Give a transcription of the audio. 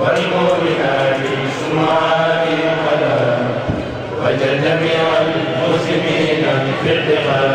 والمؤمنات سمعات قدم وجل جميع المسلمين في ارتقاء